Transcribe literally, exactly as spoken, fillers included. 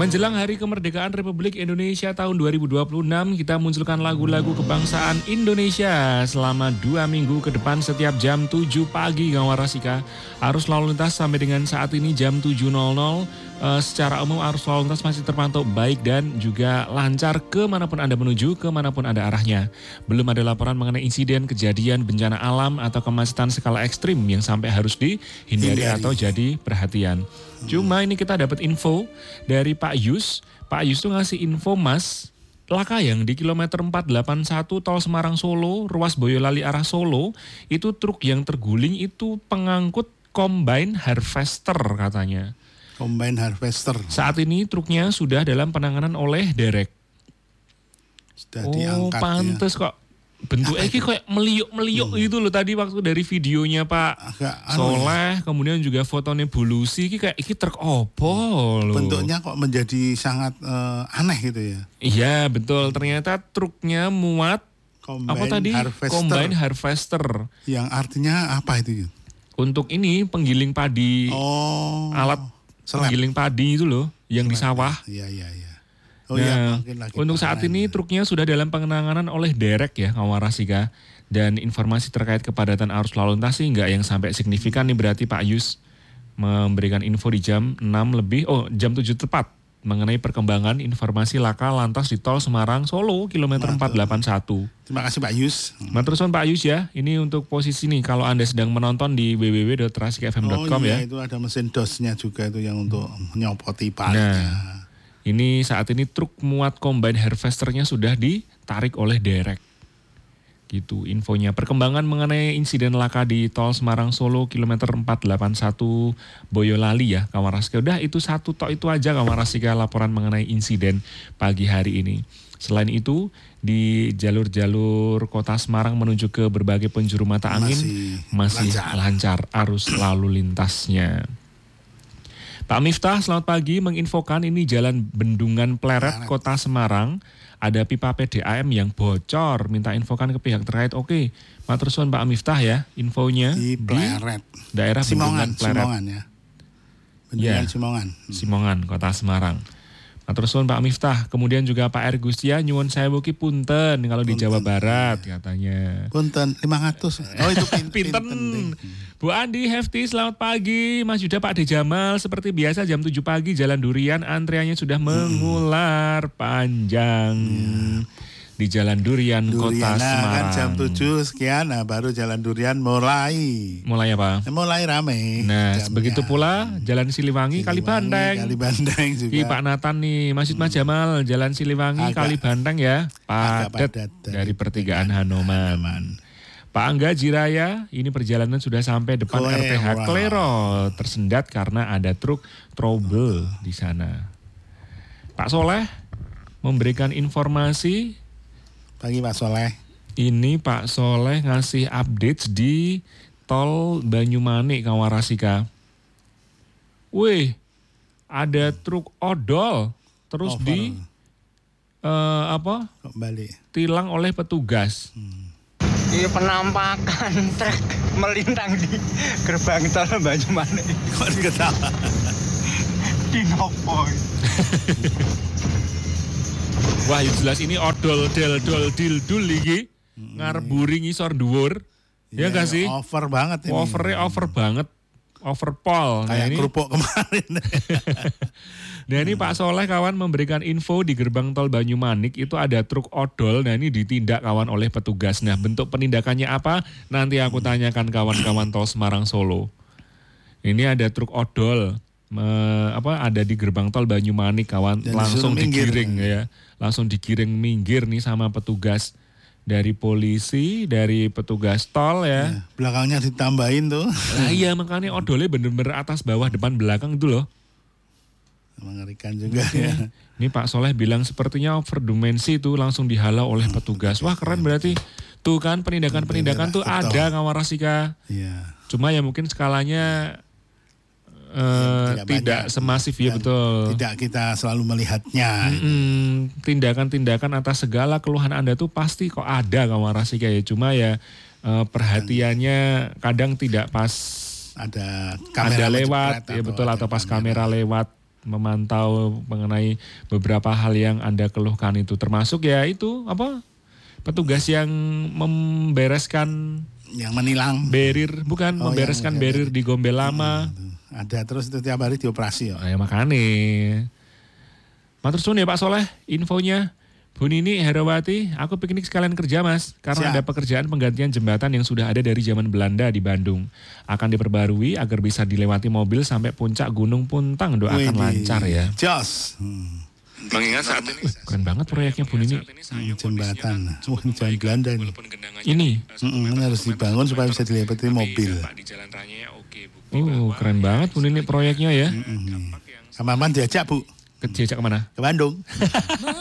Menjelang Hari Kemerdekaan Republik Indonesia tahun dua ribu dua puluh enam, kita munculkan lagu-lagu kebangsaan Indonesia selama dua minggu ke depan setiap jam tujuh pagi, kawan Rasika. Arus lalu lintas sampai dengan saat ini jam tujuh nol nol. Uh, secara umum arus lalu lintas masih terpantau baik dan juga lancar kemanapun Anda menuju, kemanapun Anda arahnya. Belum ada laporan mengenai insiden, kejadian, bencana alam atau kemacetan skala ekstrim yang sampai harus dihindari Hindari. atau jadi perhatian. Hmm. Cuma ini kita dapat info dari Pak Yus. Pak Yus tuh ngasih info, Mas, laka yang di kilometer empat delapan satu tol Semarang Solo, ruas Boyolali arah Solo, itu truk yang terguling itu pengangkut combine harvester katanya. Combine harvester. Saat ini truknya sudah dalam penanganan oleh derek. Sudah oh, diangkat. Oh, pantes ya. Kok bentuknya kayak meliuk-meliuk hmm. gitu loh tadi waktu dari videonya Pak Agak, Soleh, ya. Kemudian juga fotonya Bulusi, ini kayak ini truk opo loh. Bentuknya kok menjadi sangat uh, aneh gitu ya. Iya, betul. Ternyata truknya muat combine apa tadi? Harvester. Combine harvester. Yang artinya apa itu? Untuk ini penggiling padi. Oh. Alat penggiling padi itu loh, yang Selep. Di sawah. Iya, iya, iya. Oh nah, iya, untuk saat ini truknya sudah dalam penanganan oleh derek ya, kawan Rasika. Dan informasi terkait kepadatan arus lalu lintas sih nggak yang sampai signifikan nih, berarti Pak Yus memberikan info di jam enam lebih, oh jam tujuh tepat, mengenai perkembangan informasi laka lantas di tol Semarang Solo kilometer Matur. empat delapan satu. Terima kasih Pak Yus. Matur suwun Pak Yus ya. Ini untuk posisi nih kalau Anda sedang menonton di w w w dot rasika f m dot com oh, iya, ya. Itu ada mesin dosnya juga itu yang untuk menyopoti palnya. Nah, ini saat ini truk muat combine harvesternya sudah ditarik oleh derek. Gitu infonya. Perkembangan mengenai insiden laka di tol Semarang Solo kilometer empat delapan satu Boyolali ya, kawan Rasika. Udah itu satu tok itu aja kawan Rasika laporan mengenai insiden pagi hari ini. Selain itu di jalur-jalur kota Semarang menuju ke berbagai penjuru mata angin masih, masih lancar. lancar arus lalu lintasnya. Pak Miftah selamat pagi, menginfokan ini jalan Bendungan Pleret Kota Semarang. Ada pipa P D A M yang bocor, minta infokan ke pihak terkait. Oke, matur suwun Pak Miftah ya, infonya di Pleret, di daerah Simongan, Bendungan Pleret. Simongan ya. Bendungan ya, Simongan. Simongan, Kota Semarang. Matur suwun Pak Miftah. Kemudian juga Pak R Gustia nyuwun sewu ki punten kalau punten. Di Jawa Barat katanya. Punten lima ratus. Oh itu pinten. pinten. Bu Andi Hefti selamat pagi. Mas Yuda, Pak De Jamal, seperti biasa jam tujuh pagi Jalan Durian antriannya sudah mengular hmm. panjang. Ya. Di Jalan Durian, Durian Kota nah, Semarang. Kan jam tujuh sekian, nah baru Jalan Durian mulai. Mulai apa? Mulai rame. Nah, jamnya. Begitu pula Jalan Siliwangi, Siliwangi Kalibanteng. Kalibanteng juga. Ki Pak Nathan nih, Masjid hmm. Mas Jamal, Jalan Siliwangi, agak, Kalibanteng ya. Padat, padat dari pertigaan Hanoman. Hanoman. Pak Angga Jiraya, ini perjalanan sudah sampai depan Kle, R T H wow. Klero, tersendat karena ada truk trouble oh. di sana. Pak Soleh memberikan informasi. Pagi Pak Soleh. Ini Pak Soleh ngasih update di tol Banyumanik, kawan Rasika. Wih, ada truk odol terus Over. di uh, apa? Kembali. Tilang oleh petugas. Hmm. Ini penampakan truk melintang di gerbang tol Banyumanik. Kok diketawa? Di nopo. Wah, yang jelas ini odol del dol dil dul iki hmm. ngarepuri ngisor dhuwur. Ya enggak yeah, sih? Over banget ini. Overnya over banget. Overpol. Kayak nah, ini kerupuk kemarin. Nah ini Pak Soleh kawan memberikan info di gerbang tol Banyumanik itu ada truk odol. Nah ini ditindak kawan oleh petugas. Nah bentuk penindakannya apa? Nanti aku tanyakan kawan-kawan tol Semarang Solo. Ini ada truk odol. Me, apa ada di gerbang tol Banyumanik kawan. Dan langsung digiring ya. Langsung digiring minggir nih sama petugas dari polisi, dari petugas tol ya. Ya belakangnya ditambahin tuh. Nah iya makanya odolnya bener-bener atas bawah depan belakang itu loh. Mengerikan juga ya. Ini Pak Soleh bilang sepertinya overdimensi itu langsung dihalau oleh petugas. Wah keren berarti. Tuh kan penindakan-penindakan tuh ada kawan Rasika. Iya. Cuma ya mungkin skalanya Uh, tidak, tidak semasif ya betul. Tidak kita selalu melihatnya. Hmm, tindakan-tindakan atas segala keluhan Anda tuh pasti kok ada kawan Rasika ya. Cuma ya uh, perhatiannya kadang tidak pas ada kamera ada lewat ya betul atau pas kamera, kamera lewat memantau mengenai beberapa hal yang Anda keluhkan itu. Termasuk ya itu apa? Petugas yang membereskan Yang menilang. barrier, bukan Oh, membereskan yang- barrier di Gombe Lama. Ada terus itu tiap hari dioperasi ya. Nah, ya makanya. Matur suwun ya Pak Soleh, infonya. Bu Nini Herawati, aku piknik sekalian kerja Mas, karena Siap. ada pekerjaan penggantian jembatan yang sudah ada dari zaman Belanda di Bandung. Akan diperbarui agar bisa dilewati mobil sampai puncak Gunung Puntang. Doakan Widih, lancar ya. Jos. Hmm. Mengingat saat ini Keren banget proyeknya Bu Nini. Hmm, jembatan. Wah, jangan Belanda ini. Ini, Mm-mm, ini harus dibangun supaya bisa dilewati mobil. oh keren banget Bu Nini proyeknya ya. Kameraman diajak Bu Ke jejak kemana? ke Bandung.